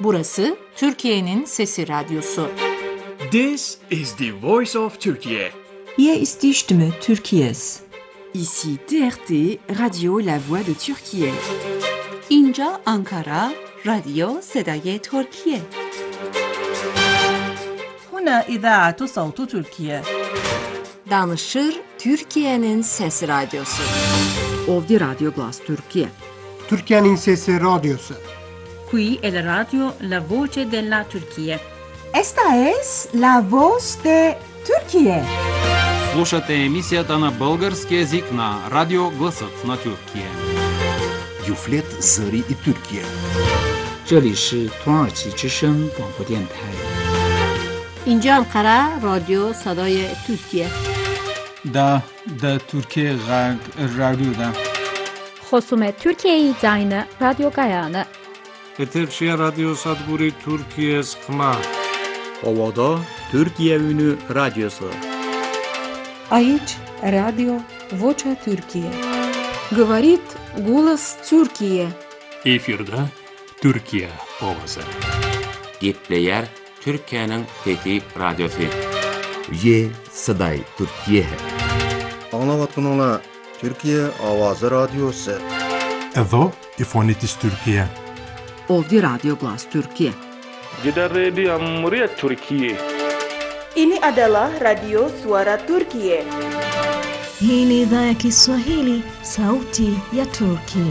Burası Türkiye'nin Sesi Radyosu. This is the voice of Turkey. Hier ist die Stimme Türkiye's. Ici TRT, Radio La Voix de Türkiye. اینجا آنکارا، رادیو صدای ترکیه. هنا إذاعة صوت تركيا. Danışır Türkiye'nin Sesi Radyosu. Ovdje Radio Glas Türkiye. Türkiye'nin Sesi Radyosu. Qui è la radio La Voce della Turchia. Esta es la voz de Türkiye. Слушате емисията на български език на Радио Гласът на Türkiye. Юфлет Зари и Türkiye. 这里是土耳其之声广播电台。 اینجا انقره رادیو صدای ترکیه. دا Türkiye رادیو خصوم ترکیه زاین رادیو گایانه. Eterşehir Radyo Sadburi Türkiye Sıkma. Ovada Türkiye Ünü Radyosu. Aici Radio Vocea Türkiye. Говорит голос Türkiye. Efirde Türkiye ovası. Gepleyer Türkiye'nin Fethi Radyosu. Ye Saday Türkiye. Anlavatkanına Türkiye Avazı Radyosu. Edo İfonitis Türkiye. Ovdje Radio Glas Türkiye. Gidan Rediyon Muryar Türkiye. Ini adalah Radio Suara Turkiye. Hii ni idhaa ya Kiswahili, Sauti ya Turkiye.